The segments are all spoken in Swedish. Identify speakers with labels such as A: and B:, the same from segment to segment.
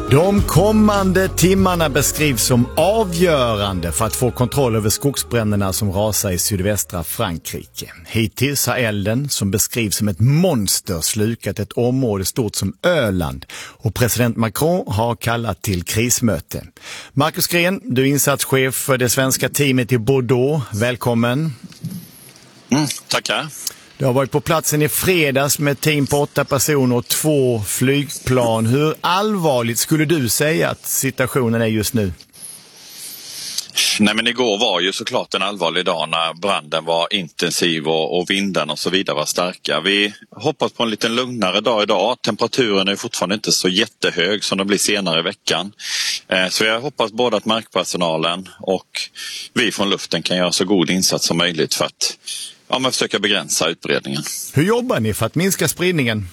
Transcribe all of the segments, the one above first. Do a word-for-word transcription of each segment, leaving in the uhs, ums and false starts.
A: De kommande timmarna beskrivs som avgörande för att få kontroll över skogsbränderna som rasar i sydvästra Frankrike. Hittills har elden, som beskrivs som ett monster, slukat ett område stort som Öland, och president Macron har kallat till krismöte. Marcus Gren, du är insatschef för det svenska teamet i Bordeaux. Välkommen.
B: Mm, tackar.
A: Du har varit på platsen i fredags med ett team på åtta personer och två flygplan. Hur allvarligt skulle du säga att situationen är just nu?
B: Nej, men igår var ju såklart en allvarlig dag när branden var intensiv och, och vinden och så vidare var starka. Vi hoppas på en lite lugnare dag idag. Temperaturen är fortfarande inte så jättehög som det blir senare i veckan. Eh, så jag hoppas både att markpersonalen och vi från luften kan göra så god insats som möjligt för att ja, men försöka begränsa utbredningen.
A: Hur jobbar ni för att minska spridningen?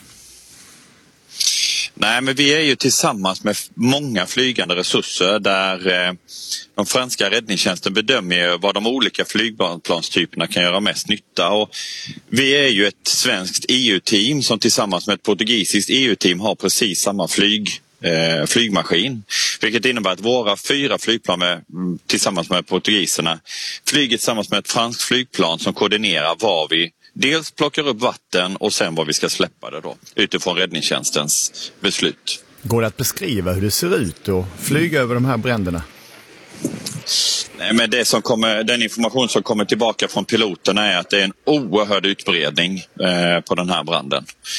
B: Nej, men vi är ju tillsammans med många flygande resurser där eh, de franska räddningstjänsten bedömer vad de olika flygplanstyperna kan göra mest nytta. Och vi är ju ett svenskt E U-team som tillsammans med ett portugisiskt E U-team har precis samma flyg. Eh, flygmaskin, vilket innebär att våra fyra flygplan med, tillsammans med portugiserna flyger tillsammans med ett franskt flygplan som koordinerar var vi dels plockar upp vatten och sen var vi ska släppa det då utifrån räddningstjänstens beslut.
A: Går det att beskriva hur det ser ut och flyga över de här bränderna?
B: Nej, men det som kommer, den information som kommer tillbaka från piloterna är att det är en oerhörd utbredning eh, på den här branden.